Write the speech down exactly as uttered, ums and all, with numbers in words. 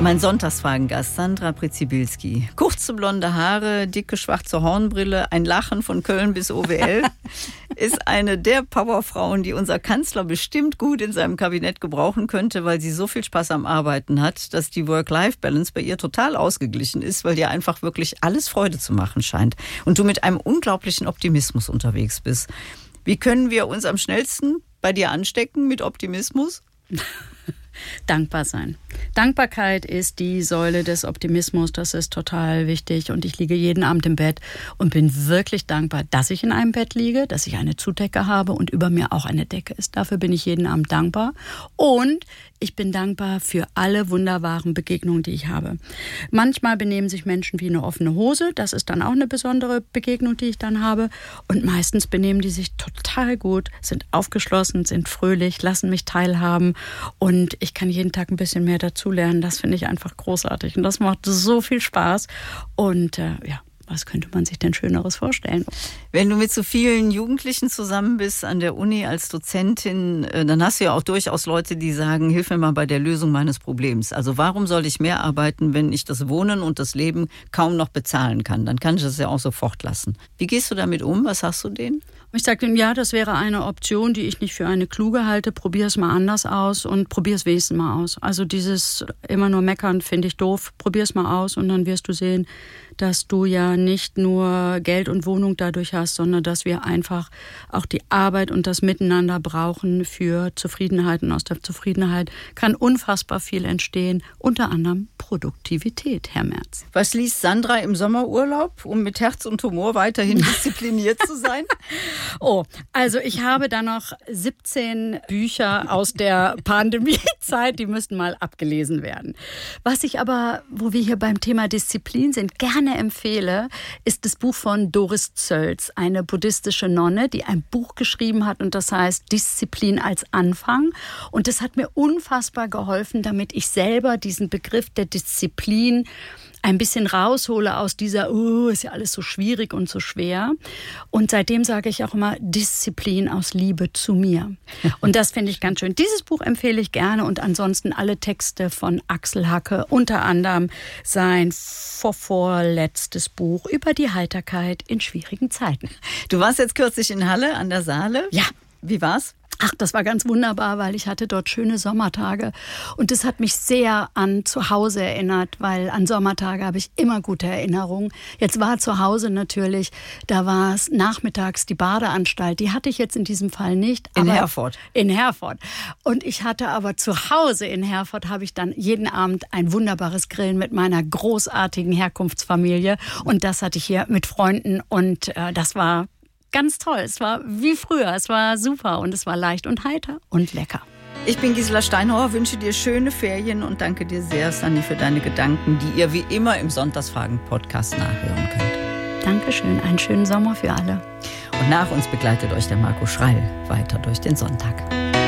Mein Sonntagsfragengast, Sandra Przybyłski. Kurze blonde Haare, dicke schwarze Hornbrille, ein Lachen von Köln bis O W L. Ist eine der Powerfrauen, die unser Kanzler bestimmt gut in seinem Kabinett gebrauchen könnte, weil sie so viel Spaß am Arbeiten hat, dass die Work-Life-Balance bei ihr total ausgeglichen ist, weil ihr einfach wirklich alles Freude zu machen scheint. Und du mit einem unglaublichen Optimismus unterwegs bist. Wie können wir uns am schnellsten bei dir anstecken mit Optimismus? Dankbar sein. Dankbarkeit ist die Säule des Optimismus, das ist total wichtig und ich liege jeden Abend im Bett und bin wirklich dankbar, dass ich in einem Bett liege, dass ich eine Zudecke habe und über mir auch eine Decke ist. Dafür bin ich jeden Abend dankbar und ich bin dankbar für alle wunderbaren Begegnungen, die ich habe. Manchmal benehmen sich Menschen wie eine offene Hose, das ist dann auch eine besondere Begegnung, die ich dann habe und meistens benehmen die sich total gut, sind aufgeschlossen, sind fröhlich, lassen mich teilhaben und ich kann jeden Tag ein bisschen mehr dazulernen. Das finde ich einfach großartig und das macht so viel Spaß und äh, ja, was könnte man sich denn Schöneres vorstellen? Wenn du mit so vielen Jugendlichen zusammen bist an der Uni als Dozentin, dann hast du ja auch durchaus Leute, die sagen, hilf mir mal bei der Lösung meines Problems. Also warum soll ich mehr arbeiten, wenn ich das Wohnen und das Leben kaum noch bezahlen kann? Dann kann ich das ja auch sofort lassen. Wie gehst du damit um? Was sagst du denen? Ich sage ihm, ja, das wäre eine Option, die ich nicht für eine kluge halte. Probier es mal anders aus und probier es wenigstens mal aus. Also dieses immer nur meckern finde ich doof. Probier es mal aus und dann wirst du sehen, dass du ja nicht nur Geld und Wohnung dadurch hast, sondern dass wir einfach auch die Arbeit und das Miteinander brauchen für Zufriedenheit. Und aus der Zufriedenheit kann unfassbar viel entstehen, unter anderem Produktivität, Herr Merz. Was liest Sandra im Sommerurlaub, um mit Herz und Humor weiterhin diszipliniert zu sein? Oh, also ich habe da noch siebzehn Bücher aus der Pandemiezeit, die müssten mal abgelesen werden. Was ich aber, wo wir hier beim Thema Disziplin sind, gerne empfehle, ist das Buch von Doris Zölz, eine buddhistische Nonne, die ein Buch geschrieben hat und das heißt Disziplin als Anfang. Und das hat mir unfassbar geholfen, damit ich selber diesen Begriff der Disziplin ein bisschen raushole aus dieser, oh, ist ja alles so schwierig und so schwer. Und seitdem sage ich auch immer Disziplin aus Liebe zu mir. Und das finde ich ganz schön. Dieses Buch empfehle ich gerne und ansonsten alle Texte von Axel Hacke, unter anderem sein vorvorletztes Buch über die Heiterkeit in schwierigen Zeiten. Du warst jetzt kürzlich in Halle an der Saale. Ja. Wie war's? Ach, das war ganz wunderbar, weil ich hatte dort schöne Sommertage und das hat mich sehr an zu Hause erinnert, weil an Sommertage habe ich immer gute Erinnerungen. Jetzt war zu Hause natürlich, da war es nachmittags die Badeanstalt, die hatte ich jetzt in diesem Fall nicht. In Herford. In Herford. Und ich hatte aber zu Hause in Herford, habe ich dann jeden Abend ein wunderbares Grillen mit meiner großartigen Herkunftsfamilie und das hatte ich hier mit Freunden und äh, das war ganz toll. Es war wie früher. Es war super und es war leicht und heiter und lecker. Ich bin Gisela Steinhauer, wünsche dir schöne Ferien und danke dir sehr, Sanni, für deine Gedanken, die ihr wie immer im Sonntagsfragen-Podcast nachhören könnt. Dankeschön. Einen schönen Sommer für alle. Und nach uns begleitet euch der Marco Schreil weiter durch den Sonntag.